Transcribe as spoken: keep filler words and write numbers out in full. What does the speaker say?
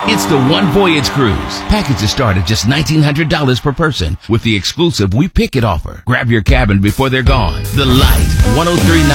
It's the One Voyage Cruise. Packages start at just nineteen hundred dollars per person with the exclusive We Pick It offer. Grab your cabin before they're gone. The Light, one oh three point nine